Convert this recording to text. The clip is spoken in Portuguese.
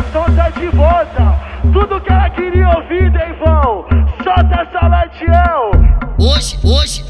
Então tá de volta. Tudo que ela queria ouvir, Deivão. Solta essa Latiel. Hoje